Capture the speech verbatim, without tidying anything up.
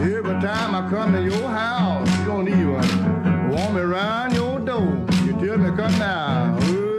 Every time I come to your house, you don't even want me around your door. You tell me come now.